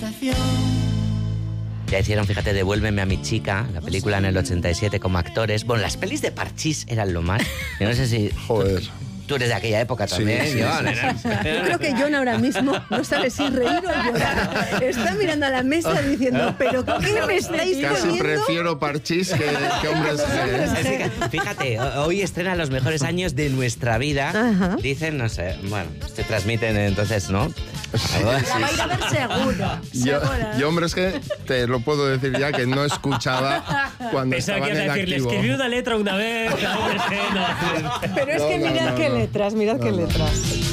Ya hicieron, fíjate, Devuélveme a mi chica, la película en el 87 como actores. Bueno, las pelis de Parchís eran lo más. Yo no sé si... Joder. Tú eres de aquella época también, Sí, John. Yo creo que John ahora mismo no sabe si reír o llorar. Está mirando a la mesa diciendo, ¿pero qué me estáis Casi poniendo? prefiero Parchís que Hombres G. Así que, fíjate, hoy estrena los mejores años de nuestra vida. Ajá. Dicen, no sé, bueno, se transmiten entonces, ¿no? La va a ir a ver seguro. Yo, Hombres G, te lo puedo decir ya que no escuchaba cuando Pensaba que estaban ibas a en decir, le activo. escribí una letra una vez. Pero es que No, mirad no, qué no. letras, mirad qué letras.